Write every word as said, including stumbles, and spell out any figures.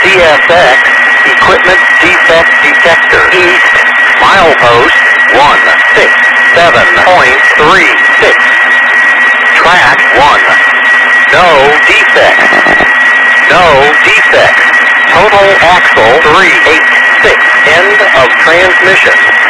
S X, equipment defect detector. East, milepost one six seven point three six. Track one. No defects. No defects. Total axle three eight six. End of transmission.